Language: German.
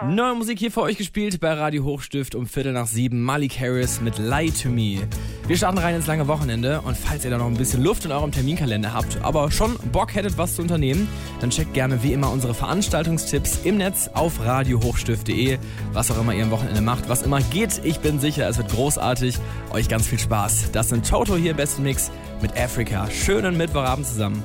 Neue Musik hier für euch gespielt bei Radio Hochstift um 6:15. Malik Harris mit Lie to Me. Wir starten rein ins lange Wochenende und falls ihr da noch ein bisschen Luft in eurem Terminkalender habt, aber schon Bock hättet, was zu unternehmen, dann checkt gerne wie immer unsere Veranstaltungstipps im Netz auf radiohochstift.de. Was auch immer ihr am Wochenende macht, was immer geht, ich bin sicher, es wird großartig. Euch ganz viel Spaß. Das sind Toto hier im besten Mix mit Africa. Schönen Mittwochabend zusammen.